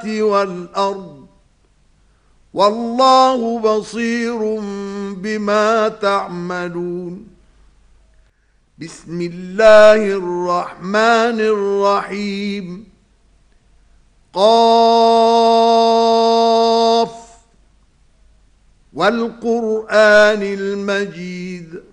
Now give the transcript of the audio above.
والأرض والله بصير بما تعملون. بسم الله الرحمن الرحيم. قاف والقرآن المجيد